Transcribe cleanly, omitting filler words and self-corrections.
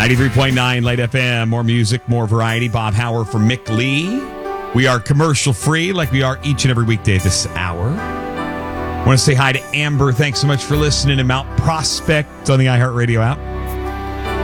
93.9 Light FM. More music, more variety. Bob Howard for Mick Lee. We are commercial free like we are each and every weekday at this hour. I want to say hi to Amber. Thanks so much for listening to Mount Prospect on the iHeartRadio app.